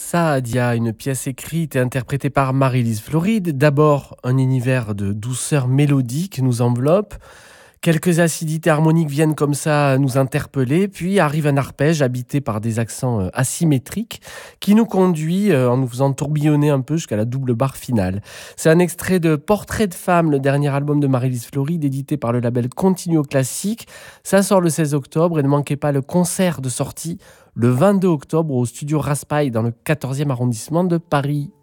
Saadia, une pièce écrite et interprétée par Marie-Lise Floride. D'abord, un univers de douceur mélodique nous enveloppe. Quelques acidités harmoniques viennent comme ça nous interpeller, puis arrive un arpège habité par des accents asymétriques qui nous conduit en nous faisant tourbillonner un peu jusqu'à la double barre finale. C'est un extrait de Portrait de femme, le dernier album de Marie-Lise Floride, édité par le label Continuo Classique. Ça sort le 16 octobre et ne manquez pas le concert de sortie le 22 octobre au studio Raspail dans le 14e arrondissement de Paris.